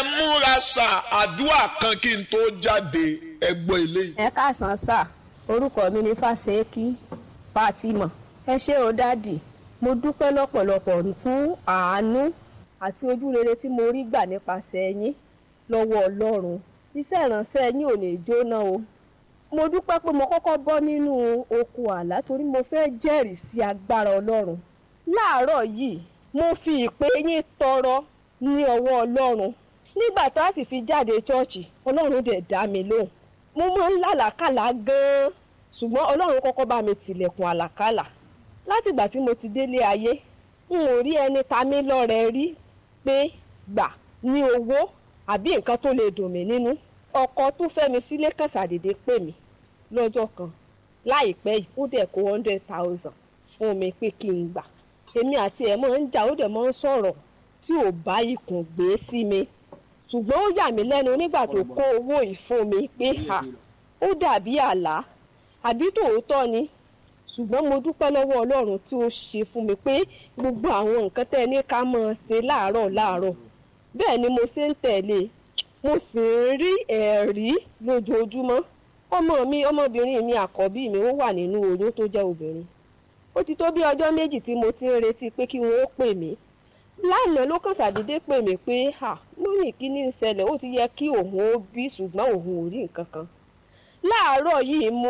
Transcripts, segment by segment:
múra sà àdúrà kan kí n tó jáde ẹgbọ́n eléyìí. ẹ káàsán sà, orúkọ mi ní Fáṣẹ́kí Fátímọ̀. ẹ ṣé o dádì, mo dúpẹ́ lọ́pọ̀lọpọ̀ fún àánú àti ojú rere tí mo rí gbà nípasẹ̀ yín lọ́wọ́ Ọlọ́run. Iṣẹ́ ìránṣẹ́ yín ò ní jóná o. Mo dúpẹ́ pé mo kọ́kọ́ bọ́ nínú oko àlá torí mo fẹ́ jẹ́rìí sí agbára Ọlọ́run. Láàárọ̀ yìí mo fi ìpè yín tọrọ ní ọwọ́ Ọlọ́run. Nígbà tá a sì fi jáde ṣọ́ọ̀ṣì, Ọlọ́run dẹ̀ dá mi lóhùn. Mo máa ń lálàkàlà gan-an, ṣùgbọ́n Ọlọ́run kọ́kọ́ bá mi tilẹ̀kùn àlàkàlà. Látìgbà tí mo ti délé ayé, n ò rí ẹni ta mí lọ́rẹ rí pé gbà ní owó àbí nǹkan tó lè dùn mí nínú. Ọkọ tó fẹ́ mi sílé kan ṣàdédé pè mí lọ́jọ́ kan láìpẹ́ yìí, ó dẹ̀ kó 100,000 fún mi pé kí n gbà. Èmi àti ẹ̀ máa ń jà, ó dẹ̀ máa ń sọ̀rọ̀ tí ò bá ikùn gbé sí mi. Ṣùgbọ́n ó yà mí lẹ́nu nígbà tó kó owó yìí fún mi pé ó dàbí àlá àbí tòótọ́ ni. Ṣùgbọ́n mo dúpẹ́ lọ́wọ́ Ọlọ́run tí ó ṣe fún mi pé gbogbo àwọn nǹkan tẹ́ ní ká máa ṣe láàárọ̀ bẹ́ẹ̀ ni mo ṣe ń tẹ̀lé, mo sì ń rí ẹ̀rí lójoojúmọ́. Ọmọbìnrin mi àkọ́bí mi ó wà nínú oyún tó jẹ́ obìnrin. Ó ti tó bí ọjọ́ méjì tí mo ti ń retí pé kí wọ́n ó pè mí. Lánàá ló kàn ṣàdédé pè mí pé lónìí kí ní ń ṣẹlẹ̀, ó ti yẹ kí òun ó bí ṣùgbọ́n òun ò rí nǹkan kan. Láàárọ̀ yìí mo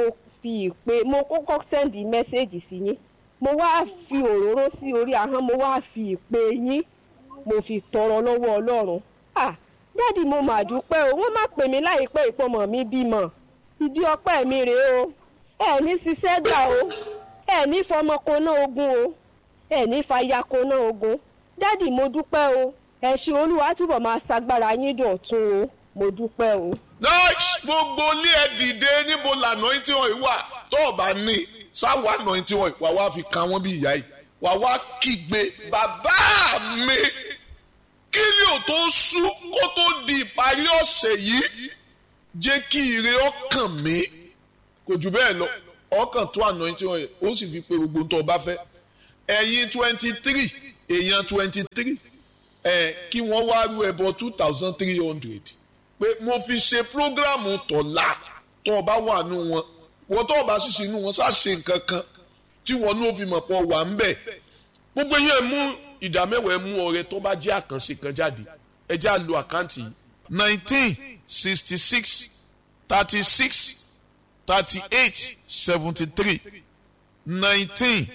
kọ́kọ́ sẹ́ndì mẹ́sẹ́jì sí yín, mo wá fi òróró sí orí ahọ́n, mo wá fi ìpè yín mo fi tọrọ lọ́wọ́ Ọlọ́run. Dádì mo mà dúpẹ́ o, wọ́n má pè mí láìpẹ́ ìpọ́nmọ̀ mi bímọ. Ibi ọpẹ́ mi rèé o. Ẹ ní ṣiṣẹ́ gbà o, ẹ ní fọmọ koná ogun o, ẹ ní fàyà koná ogun. Dádì mo dúpẹ́ o, ẹ ṣé Olúwa túbọ̀ máa ṣagbára yín dọ̀tun o, mo dúpẹ́ o. Gbogbo ilé ẹ dìde, níbo lànà tí wọ́n wà tó o bá ní sáwọ́ àná tí wọ́n wà wá fi kan wọ́n bí ìyá yìí, wà wá kígbe bàbá mi. Kí ni ò tó sú kó tó di ìparí ọ̀sẹ̀ yìí, jẹ́ kí ire ọkàn mi kò jù bẹ́ẹ̀ lọ, ọkàn tó àná tí wọ́n ó sì fi pe gbogbo tó o bá fẹ́. Ẹ̀yin 23 èèyàn 23 kí wọ́n wá rú ẹbọ 2,300 pé mo fi ṣe prógráàmù tọ̀la tó o bá wà nù wọn, wọ́n tó o bá sì sínú wọn ṣàṣe nǹkan kan tí wọ́n ní ó fi mọ̀ pọ̀ wà ń bẹ̀. Gbogbo yẹn mú ìdámẹ́wàá mú ọrẹ tó bá jẹ́ àkànṣe kan jáde, ẹ já lo àkáǹtì 19 66 36 38 73 19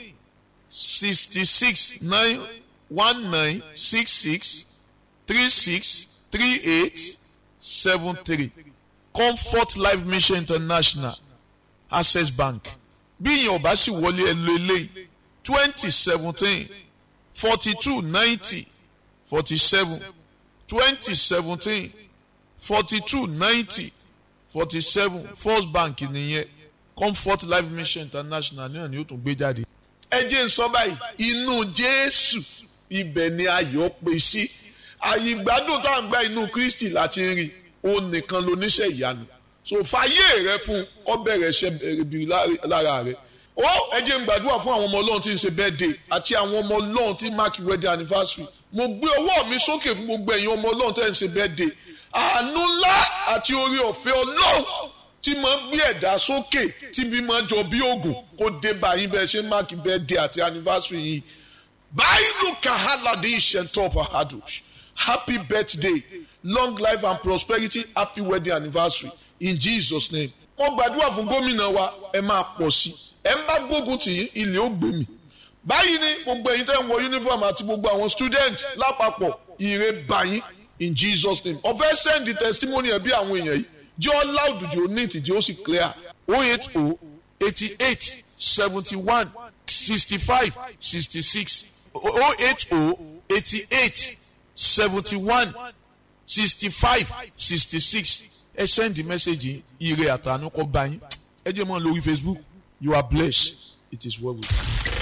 66 19 66 36 38 73 Comfort Life Mission International, Access Bank. Bí ìyẹn ò bá sì wọlé ẹ lo eléyìí 2017 42 90 47 2017 42 90 47 First Bank nìyẹn. Comfort Life Mission International náà ni ó tún gbé jáde. Ẹ jẹ́ n sọ báyìí, inú Jésù ibẹ̀ ni ayọ̀ pé sí. Àyè ìgbádùn tá à ń gbà inú Kristi láti rí, òun nìkan ló níṣẹ́ ìyanu. So fàyè rẹ fún ọbẹ̀rẹ̀ ṣẹ́ bí lára rẹ. Ẹ jẹ́ n gbàdúrà fún àwọn ọmọ Ọlọ́run tí ń ṣe birthday àti àwọn ọmọ Ọlọ́run tí mark wedding anniversary. Mo gbé ọwọ́ mi sókè fún gbogbo ẹ̀yin ọmọ Ọlọ́run tí ń ṣe birthday. Àánú ńlá àti oore ọ̀fẹ́ Ọlọ́run tí máa ń gbé ẹ̀dá sókè tí bí máa jọ bí ògùn kó dé báyìí bẹ́ẹ̀ ṣe mark birthday àti anniversary yìí. Báyìí ló kà á ládé ìṣẹ̀ntọ́ ọ̀hádùn. Happy birthday, long life and prosperity, happy wedding anniversary in Jesus' name. Wọ́n gbàdúrà fún gómìnà wa, ẹ máa pọ̀ sí. Ẹ ń bá gbógun tì yín, ilé ó gbé mi. Báyìí ni gbogbo ẹ̀yin tẹ́ ń wọ uniform àti gbogbo àwọn students lápapọ̀, ire bá yín in Jesus' name. Ọ̀fẹ́ send the testimony ẹ̀ bí àwọn èèyàn yìí. Jẹ́ ọ́ loud jẹ́ ọ́ neat jẹ́ ó sì clear. 080 88 71 65 66 080 88 71 65 66. Ẹ send the message ire àtànú kọ bá yín. Ẹ jẹ́ mọ́ lórí Facebook. You are blessed. It is well with you.